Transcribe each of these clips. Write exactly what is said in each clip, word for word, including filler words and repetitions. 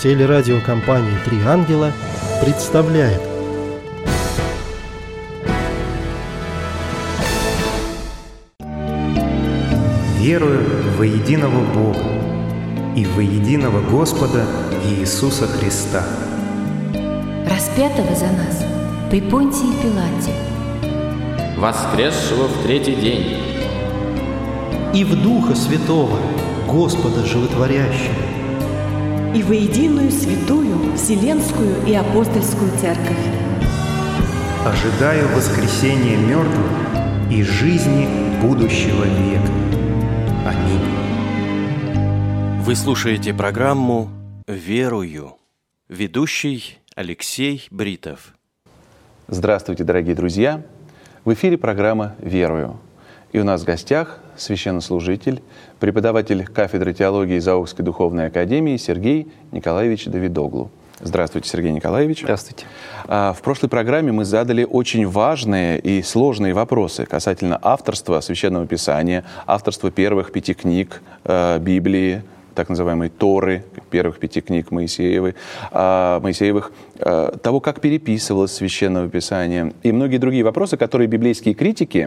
Телерадиокомпания «Три ангела» представляет. Верую во единого Бога и во единого Господа Иисуса Христа, распятого за нас при Понтии Пилате, воскресшего в третий день, и в Духа Святого, Господа Животворящего, и во единую святую Вселенскую и Апостольскую Церковь. ожидаю воскресения мертвых и жизни будущего века. Аминь. Вы слушаете программу «Верую». Ведущий Алексей Бритов. Здравствуйте, дорогие друзья! В эфире программа «Верую». И у нас в гостях священнослужитель, преподаватель кафедры теологии Заокской духовной академии Сергей Николаевич Давидоглу. Здравствуйте, Сергей Николаевич. Здравствуйте. В прошлой программе мы задали очень важные и сложные вопросы касательно авторства Священного Писания, авторства первых пяти книг э, Библии, так называемой Торы, первых пяти книг Моисеевой, э, Моисеевых, э, того, как переписывалось Священное Писание, и многие другие вопросы, которые библейские критики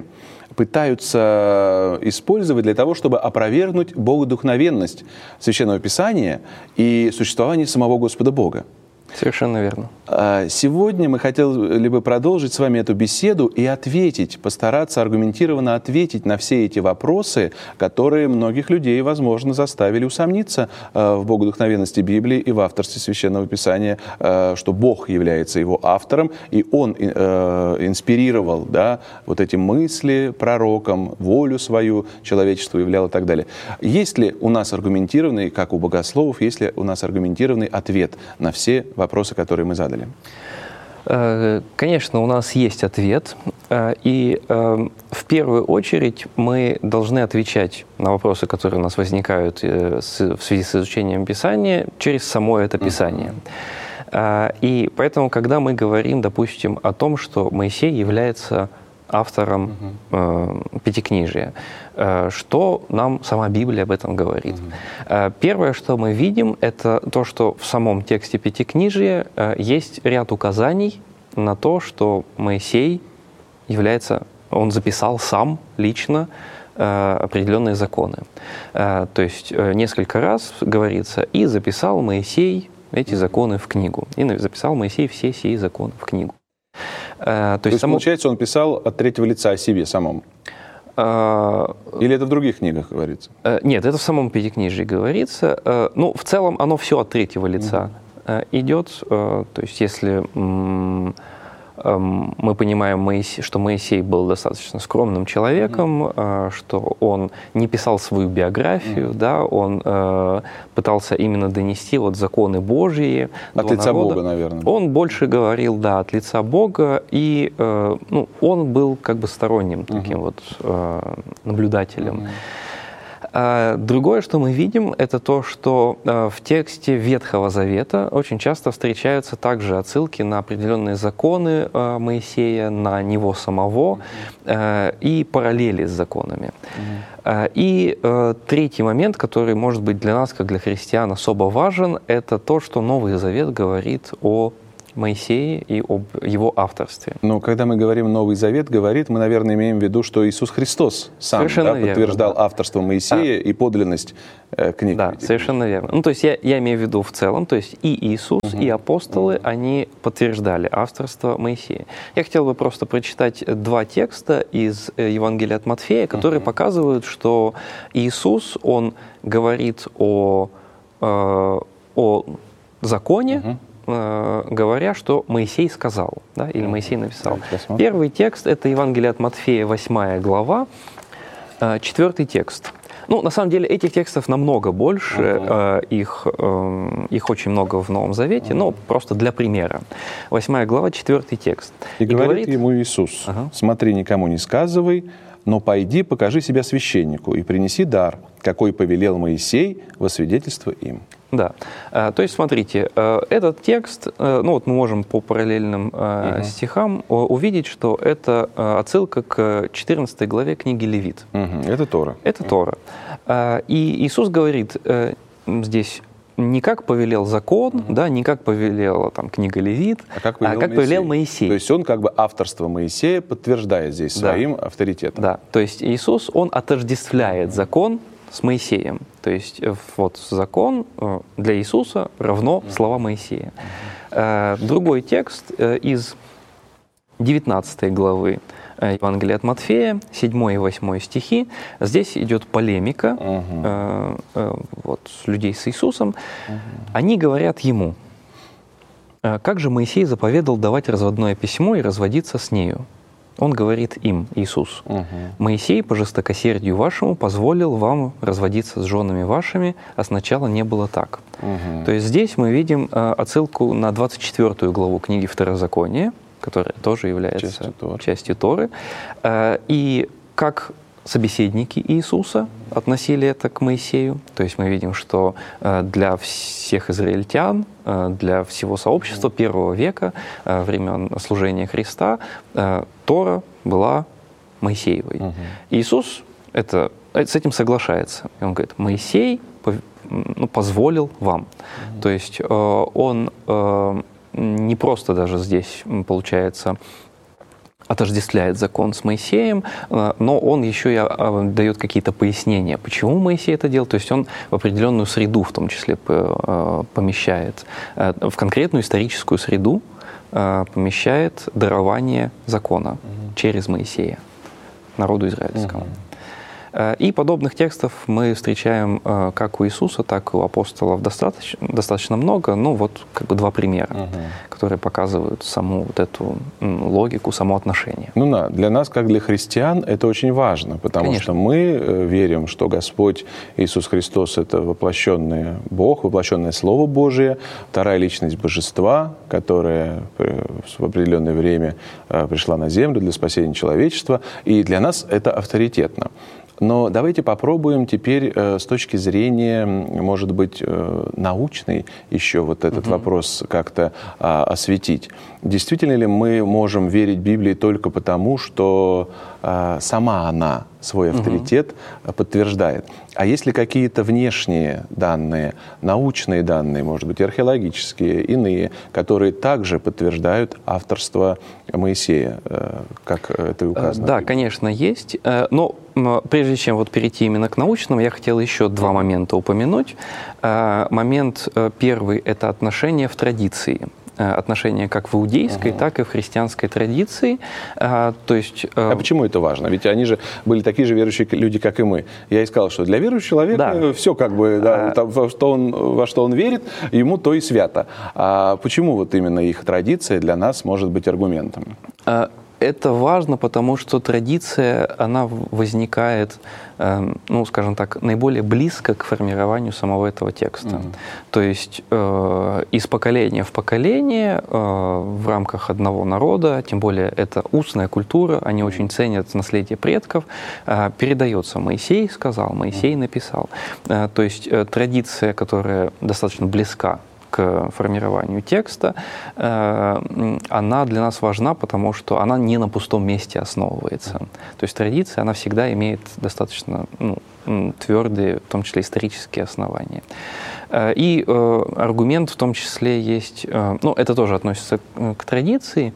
пытаются использовать для того, чтобы опровергнуть богодухновенность Священного Писания и существование самого Господа Бога. Совершенно верно. Сегодня мы хотели бы продолжить с вами эту беседу и ответить, постараться аргументированно ответить на все эти вопросы, которые многих людей, возможно, заставили усомниться в богодухновенности Библии и в авторстве Священного Писания, что Бог является его автором, и Он инспирировал, да, вот эти мысли пророкам, волю свою человечеству являл и так далее. Есть ли у нас аргументированный, как у богословов, есть ли у нас аргументированный ответ на все вопросы, которые мы задали? Конечно, у нас есть ответ, и в первую очередь мы должны отвечать на вопросы, которые у нас возникают в связи с изучением Писания, через само это Писание. И поэтому, когда мы говорим, допустим, о том, что Моисей является автором uh-huh. э, Пятикнижия. Э, что нам сама Библия об этом говорит? Uh-huh. Э, первое, что мы видим, это то, что в самом тексте Пятикнижия э, есть ряд указаний на то, что Моисей является, он записал сам лично э, определенные законы. Э, то есть э, несколько раз говорится: «И записал Моисей эти законы в книгу». И записал Моисей все сии законы в книгу. То, То есть, само... получается, он писал от третьего лица о себе самом? А... Или это в других книгах говорится? Нет, это в самом Пятикнижии говорится. Ну, в целом, оно все от третьего лица угу. идет. То есть, если мы понимаем, что Моисей был достаточно скромным человеком, mm-hmm. что он не писал свою биографию, mm-hmm. да, он э, пытался именно донести вот законы Божьи от лица народа. Бога, наверное. Он больше говорил, да, от лица Бога, и э, ну, он был как бы сторонним mm-hmm. таким вот э, наблюдателем. Mm-hmm. Другое, что мы видим, это то, что в тексте Ветхого Завета очень часто встречаются также отсылки на определенные законы Моисея, на него самого mm-hmm. и параллели с законами. Mm-hmm. И третий момент, который может быть для нас, как для христиан, особо важен, это то, что Новый Завет говорит о Моисее и об его авторстве. Но когда мы говорим «Новый Завет», говорит, мы, наверное, имеем в виду, что Иисус Христос сам да, подтверждал да. авторство Моисея а. и подлинность э, книг. Да, совершенно верно. Ну, то есть я, я имею в виду в целом, то есть и Иисус, угу. и апостолы, угу. они подтверждали авторство Моисея. Я хотел бы просто прочитать два текста из Евангелия от Матфея, которые угу. показывают, что Иисус, он говорит о, э, о законе, угу. говоря, что Моисей сказал, да, или Моисей написал. Первый текст — это Евангелие от Матфея, восьмая глава, четвертый текст. Ну, на самом деле, этих текстов намного больше, uh-huh. э, их, э, их очень много в Новом Завете, uh-huh. но просто для примера. Восьмая глава, четвертый текст. И, И говорит, говорит ему Иисус: uh-huh. «Смотри, никому не сказывай, но пойди, покажи себя священнику и принеси дар, какой повелел Моисей во свидетельство им». Да. То есть, смотрите, этот текст, ну вот мы можем по параллельным uh-huh. стихам увидеть, что это отсылка к четырнадцатой главе книги Левит. Uh-huh. Это Тора. Это Тора. И Иисус говорит здесь: не как повелел закон, mm-hmm. да, не как повелела там, книга Левит, а как повелел, а как Моисей. повелел Моисей. То есть он как бы авторство Моисея подтверждает здесь да. своим авторитетом. Да, то есть Иисус, он отождествляет закон с Моисеем. То есть вот закон для Иисуса равно слова Моисея. Другой текст из девятнадцатой главы Евангелия от Матфея, седьмой и восьмой стихи. Здесь идет полемика uh-huh. э, э, вот, людей с Иисусом. Uh-huh. Они говорят ему: «Как же Моисей заповедал давать разводное письмо и разводиться с нею?» Он говорит им, Иисус: uh-huh. «Моисей по жестокосердию вашему позволил вам разводиться с женами вашими, а сначала не было так». Uh-huh. То есть здесь мы видим э, отсылку на двадцать четвёртую главу книги Второзакония, которая тоже является частью Торы. Частью Торы. И как собеседники Иисуса относили это к Моисею. То есть мы видим, что для всех израильтян, для всего сообщества первого века, времен служения Христа, Тора была Моисеевой. Угу. Иисус это, с этим соглашается. И он говорит: «Моисей ну, позволил вам». Угу. То есть он не просто даже здесь, получается, отождествляет закон с Моисеем, но он еще и дает какие-то пояснения, почему Моисей это делал. То есть он в определенную среду, в том числе, помещает, в конкретную историческую среду помещает дарование закона угу. через Моисея народу израильскому. Угу. И подобных текстов мы встречаем как у Иисуса, так и у апостолов достаточно, достаточно много. Ну вот как бы два примера, угу. которые показывают саму вот эту логику, само отношение. Ну да, для нас, как для христиан, это очень важно, потому Конечно. Что мы верим, что Господь Иисус Христос — это воплощенный Бог, воплощенное Слово Божие, вторая личность Божества, которая в определенное время пришла на землю для спасения человечества, и для нас это авторитетно. Но давайте попробуем теперь э, с точки зрения, может быть, э, научной еще вот этот uh-huh. вопрос как-то э, осветить. Действительно ли мы можем верить Библии только потому, что э, сама она свой авторитет uh-huh. подтверждает? А есть ли какие-то внешние данные, научные данные, может быть, археологические, иные, которые также подтверждают авторство Моисея, э, как это и указано? Да, конечно, есть. Но прежде чем вот перейти именно к научному, я хотел еще два момента упомянуть. Момент первый — это отношения в традиции. Отношения как в иудейской, uh-huh. так и в христианской традиции. А, то есть, а почему это важно? Ведь они же были такие же верующие люди, как и мы. Я и сказал, что для верующего человека да. все как бы, да, а... во, что он, во что он верит, ему то и свято. А почему вот именно их традиция для нас может быть аргументом? А... Это важно, потому что традиция, она возникает, э, ну, скажем так, наиболее близко к формированию самого этого текста. Mm-hmm. То есть э, из поколения в поколение э, в рамках одного народа, тем более это устная культура, они mm-hmm. очень ценят наследие предков, э, передается: Моисей сказал, Моисей mm-hmm. написал. Э, то есть э, традиция, которая достаточно близка к формированию текста, она для нас важна, потому что она не на пустом месте основывается. То есть традиция, она всегда имеет достаточно ну, твердые, в том числе исторические основания. И э, аргумент в том числе есть, э, ну это тоже относится к, к традиции.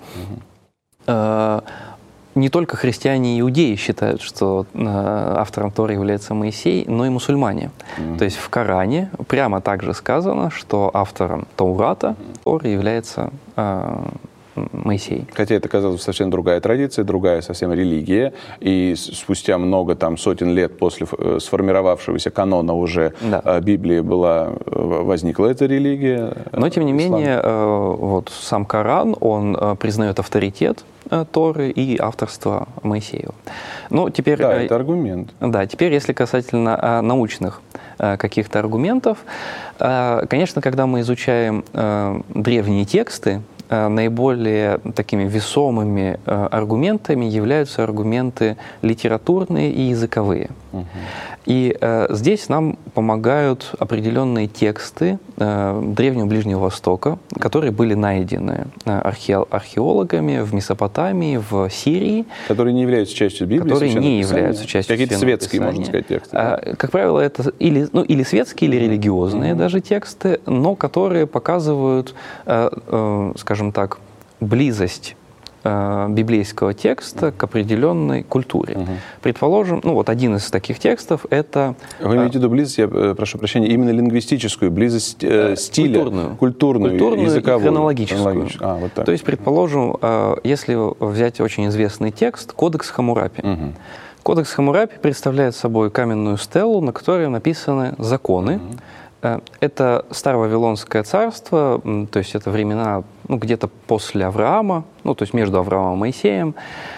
Э, Не только христиане и иудеи считают, что э, автором Торы является Моисей, но и мусульмане. Mm-hmm. То есть в Коране прямо также сказано, что автором Таурата Торы является э, Моисей. Хотя это, казалось, совсем другая традиция, другая совсем религия. И спустя много там, сотен лет после сформировавшегося канона уже да. Библии была, возникла эта религия. Но, тем не ислам. менее, вот, сам Коран, он признает авторитет Торы и авторство Моисеева. Но теперь, да, это аргумент. Да, теперь, если касательно научных каких-то аргументов, конечно, когда мы изучаем древние тексты, наиболее такими весомыми аргументами являются аргументы литературные и языковые. Угу. И э, здесь нам помогают определенные тексты э, Древнего Ближнего Востока, которые были найдены э, архе археологами в Месопотамии, в Сирии. Которые не являются частью Библии? Которые не являются частью Какие-то светские, Писания. Можно сказать, тексты? А, как правило, это или, ну, или светские, или религиозные mm-hmm. даже тексты, но которые показывают, э, э, скажем так, близость библейского текста к определенной культуре. Угу. Предположим, ну вот один из таких текстов это... Вы имеете в виду близость, я прошу прощения, именно лингвистическую, близость э, стиля, культурную, культурную, культурную языковую, и хронологическую. хронологическую. А, вот так. То есть, предположим, если взять очень известный текст «Кодекс Хаммурапи». Угу. Кодекс Хаммурапи представляет собой каменную стелу, на которой написаны законы. Угу. Это Старовавилонское царство, то есть это времена, ну, где-то после Авраама, ну, то есть между Авраамом и Моисеем.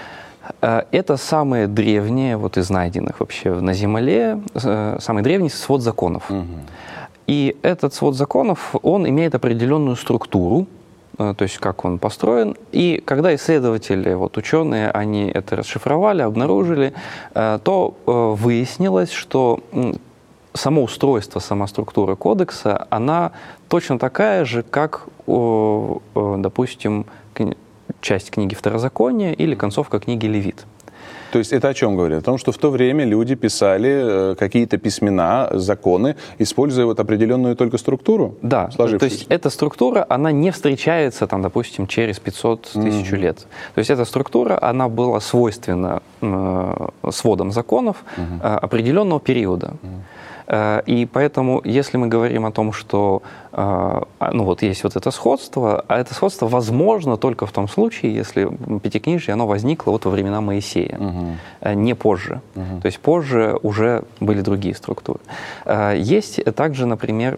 Это самые древние, вот из найденных вообще на земле, самый древний свод законов. Угу. И этот свод законов, он имеет определенную структуру, то есть как он построен. И когда исследователи, вот ученые, они это расшифровали, обнаружили, то выяснилось, что само устройство, сама структура кодекса, она точно такая же, как, допустим, часть книги Второзакония или концовка книги Левит. То есть это о чем говорит? О том, что в то время люди писали какие-то письмена, законы, используя вот определенную только структуру? Да, то есть эта структура, она не встречается, там, допустим, через пятьсот тысяч mm-hmm. лет. То есть эта структура, она была свойственна э, сводам законов mm-hmm. э, определенного периода. Mm-hmm. И поэтому, если мы говорим о том, что ну, вот есть вот это сходство, а это сходство возможно только в том случае, если Пятикнижие оно возникло вот во времена Моисея, угу. не позже. Угу. То есть позже уже были другие структуры. Есть также, например,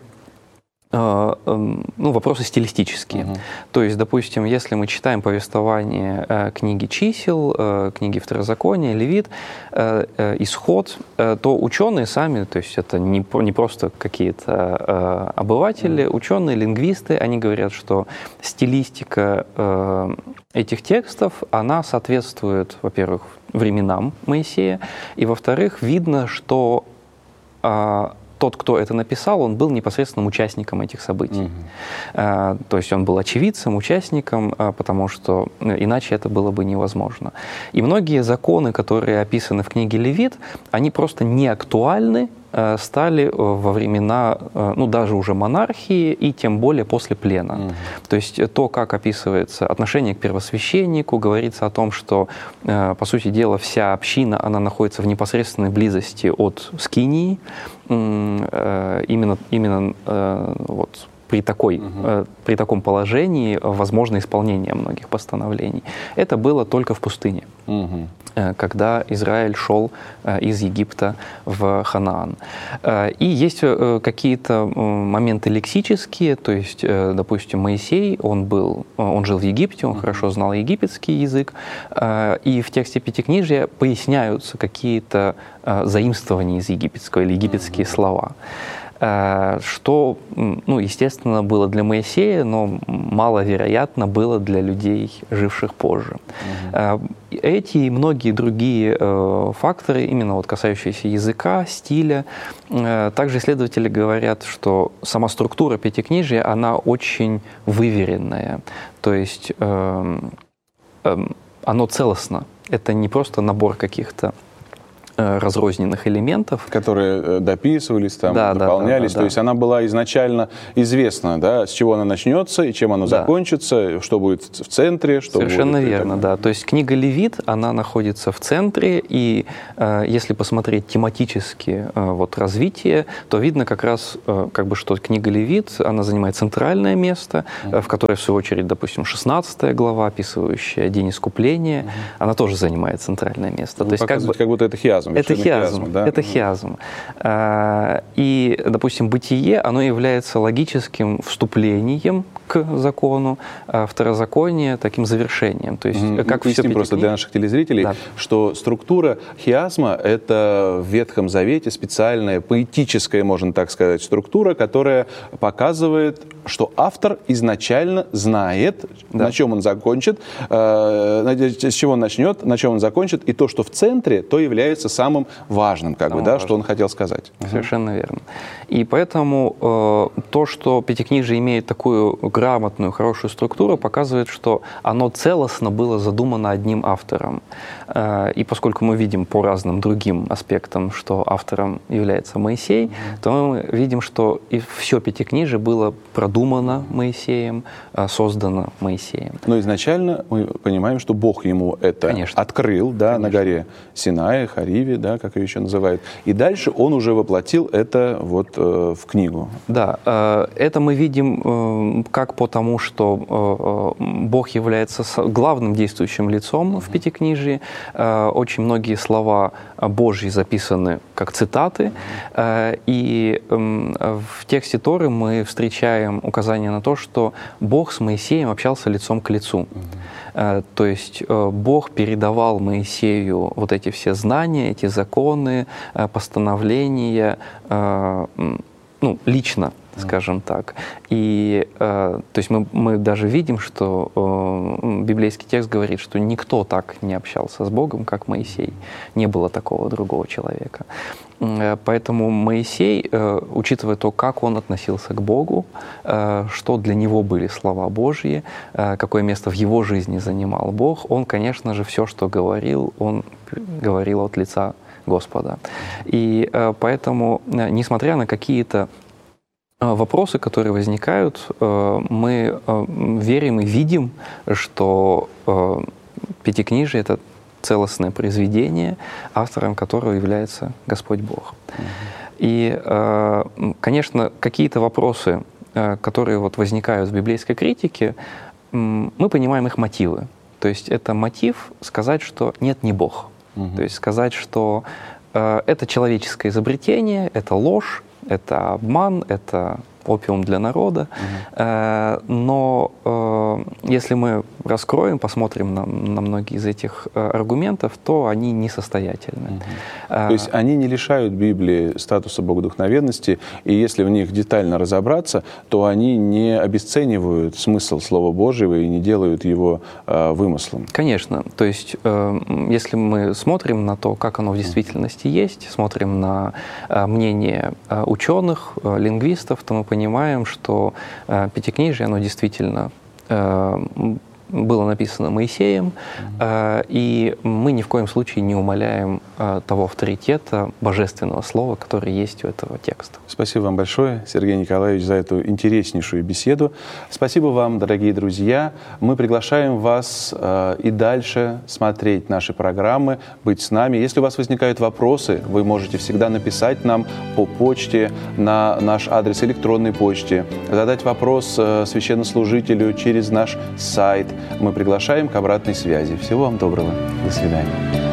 ну, вопросы стилистические. Uh-huh. То есть, допустим, если мы читаем повествование э, книги чисел, э, книги Второзакония, Левит, э, э, Исход, э, то ученые сами, то есть это не, не просто какие-то э, обыватели, uh-huh. ученые, лингвисты, они говорят, что стилистика э, этих текстов, она соответствует, во-первых, временам Моисея, и, во-вторых, видно, что э, тот, кто это написал, он был непосредственным участником этих событий. Mm-hmm. А, то есть он был очевидцем, участником, а, потому что иначе это было бы невозможно. И многие законы, которые описаны в книге Левит, они просто не актуальны, а, стали во времена, а, ну, даже уже монархии, и тем более после плена. Mm-hmm. То есть то, как описывается отношение к первосвященнику, говорится о том, что, а, по сути дела, вся община, она находится в непосредственной близости от Скинии, именно, именно вот, при, такой, uh-huh. при таком положении возможно исполнение многих постановлений. Это было только в пустыне, uh-huh. когда Израиль шел из Египта в Ханаан. И есть какие-то моменты лексические, то есть, допустим, Моисей, он, был, он жил в Египте, он uh-huh. хорошо знал египетский язык, и в тексте Пятикнижия поясняются какие-то заимствования из египетского или египетские uh-huh. слова. Что, ну, естественно, было для Моисея, но маловероятно было для людей, живших позже. Uh-huh. Эти и многие другие э, факторы, именно вот касающиеся языка, стиля, э, также исследователи говорят, что сама структура Пятикнижия, она очень выверенная, то есть э, э, оно целостно. Это не просто набор каких-то разрозненных элементов. Которые дописывались, там, да, дополнялись. Да, да, да, То есть да. она была изначально известна, да, с чего она начнется и чем она да. закончится, что будет в центре. Что Совершенно будет, верно, да. То есть книга Левит, она находится в центре, и э, если посмотреть тематически э, вот, развитие, то видно как раз, э, как бы, что книга Левит, она занимает центральное место, mm-hmm. э, в которой, в свою очередь, допустим, шестнадцатая глава, описывающая День искупления, mm-hmm. она тоже занимает центральное место. Ну, то есть, как бы, как будто это хиазм. Это хиазм, хиазм, да? это хиазм. И, допустим, бытие, оно является логическим вступлением к закону, а второзаконие таким завершением. То есть, mm-hmm. как Поясним все просто для наших телезрителей, да. что структура хиазма — это в Ветхом Завете специальная поэтическая, можно так сказать, структура, которая показывает, что автор изначально знает, да. на чем он закончит, э, с чего он начнет, на чем он закончит, и то, что в центре, то является самым важным, как бы, да, что он хотел сказать. Совершенно uh-huh. верно. И поэтому э, то, что Пятикнижие имеет такую грамотную, хорошую структуру, показывает, что оно целостно было задумано одним автором. Э, и поскольку мы видим по разным другим аспектам, что автором является Моисей, uh-huh. то мы видим, что и все Пятикнижие было продумано Моисеем, э, создано Моисеем. Но изначально мы понимаем, что Бог ему это Конечно. открыл, да, Конечно. на горе Синай, Хариве, да, как ее еще называют. И дальше он уже воплотил это вот э, в книгу. Да, э, это мы видим э, как потому, что э, Бог является главным действующим лицом в Пятикнижии. Э, очень многие слова Божьи записаны как цитаты. Э, и э, в тексте Торы мы встречаем указание на то, что Бог с Моисеем общался лицом к лицу. Uh-huh. То есть Бог передавал Моисею вот эти все знания, эти законы, постановления, ну, лично, скажем так. И то есть мы, мы даже видим, что библейский текст говорит, что никто так не общался с Богом, как Моисей. Не было такого другого человека. Поэтому Моисей, учитывая то, как он относился к Богу, что для него были слова Божьи, какое место в его жизни занимал Бог, он, конечно же, все, что говорил, он говорил от лица Господа. И поэтому, несмотря на какие-то вопросы, которые возникают, мы верим и видим, что Пятикнижие — это целостное произведение, автором которого является Господь Бог. Uh-huh. И, конечно, какие-то вопросы, которые вот возникают в библейской критике, мы понимаем их мотивы. То есть это мотив сказать, что нет, не Бог. Uh-huh. То есть сказать, что это человеческое изобретение, это ложь, это обман, это опиум для народа. Uh-huh. Но если мы раскроем, посмотрим на, на многие из этих аргументов, то они несостоятельны. Uh-huh. То есть они не лишают Библии статуса богодухновенности, и если в них детально разобраться, то они не обесценивают смысл Слова Божьего и не делают его э, вымыслом. Конечно. То есть э, если мы смотрим на то, как оно в действительности есть, смотрим на э, мнение э, ученых, э, лингвистов, то мы понимаем, что э, Пятикнижие, оно действительно э, было написано Моисеем, э, и мы ни в коем случае не умаляем э, того авторитета божественного слова, который есть у этого текста. Спасибо вам большое, Сергей Николаевич, за эту интереснейшую беседу. Спасибо вам, дорогие друзья. Мы приглашаем вас э, и дальше смотреть наши программы, быть с нами. Если у вас возникают вопросы, вы можете всегда написать нам по почте на наш адрес электронной почты, задать вопрос э, священнослужителю через наш сайт. Мы приглашаем к обратной связи. Всего вам доброго. До свидания.